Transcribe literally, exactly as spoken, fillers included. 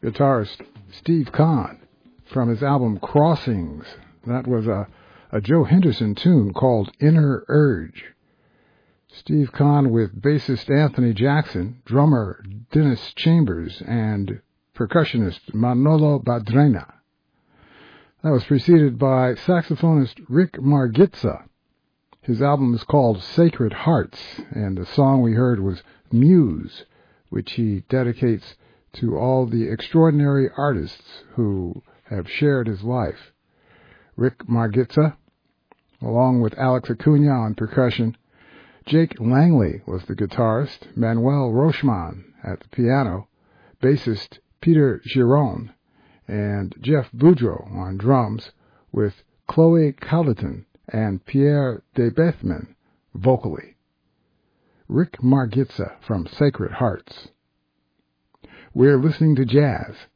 guitarist Steve Kahn from his album Crossings. That was a, a Joe Henderson tune called Inner Urge. Steve Kahn with bassist Anthony Jackson, drummer Dennis Chambers, and percussionist Manolo Badrena. That was preceded by saxophonist Rick Margitza. His album is called Sacred Hearts, and the song we heard was Muse, which he dedicates to all the extraordinary artists who have shared his life. Rick Margitza, along with Alex Acuna on percussion. Jake Langley was the guitarist, Manuel Rochman at the piano, bassist Peter Giron, and Jeff Boudreau on drums, with Chloe Calderton and Pierre DeBethman vocally. Rick Margitza from Sacred Hearts. We're listening to jazz